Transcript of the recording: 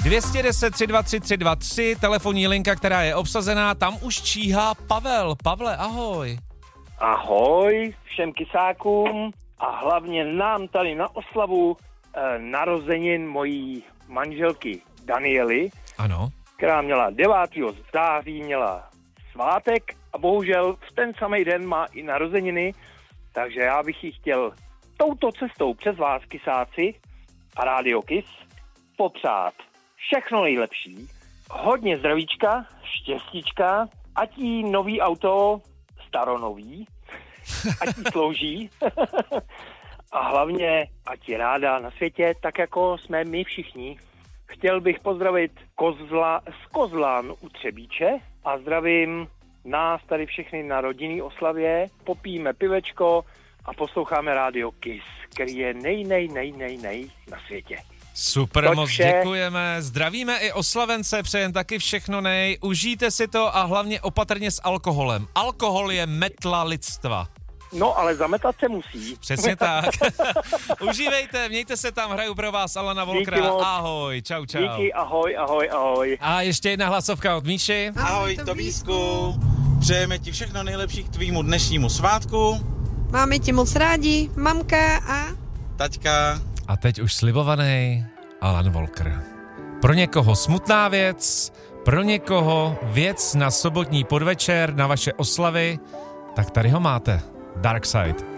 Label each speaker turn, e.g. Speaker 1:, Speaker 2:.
Speaker 1: 210 323 323, telefonní linka, která je obsazená, tam už číhá Pavel. Pavle, ahoj.
Speaker 2: Ahoj všem kysákům a hlavně nám tady na oslavu narozenin mojí manželky Daniely,
Speaker 1: Ano.
Speaker 2: která měla 9. září, měla svátek a bohužel v ten samý den má i narozeniny, takže já bych jí chtěl touto cestou přes vás, kysáci a Radio Kiss, popřát všechno nejlepší, hodně zdravíčka, štěstíčka, ať jí nový auto, staronový, ať jí slouží a hlavně ať je ráda na světě, tak jako jsme my všichni. Chtěl bych pozdravit z Kozlán u Třebíče a zdravím nás tady všechny na rodinný oslavě, popijeme pivečko a posloucháme Radio Kiss, který je nej na světě.
Speaker 1: Super, moc děkujeme, zdravíme i oslavence, přejem taky všechno nej, užijte si to a hlavně opatrně s alkoholem. Alkohol je metla lidstva.
Speaker 2: No, ale zametat se musí.
Speaker 1: Přesně tak. Užívejte, mějte se tam, hraju pro vás Alana Volkra. Ahoj, čau.
Speaker 2: Díky, ahoj.
Speaker 1: A ještě jedna hlasovka od Míši.
Speaker 3: Ahoj, Tobísku. Přejeme ti všechno nejlepší k tvýmu dnešnímu svátku.
Speaker 4: Máme tě moc rádi, mamka a...
Speaker 3: Taťka.
Speaker 1: A teď už slibovaný Alan Volker. Pro někoho smutná věc, pro někoho věc na sobotní podvečer, na vaše oslavy, tak tady ho máte. Dark Side.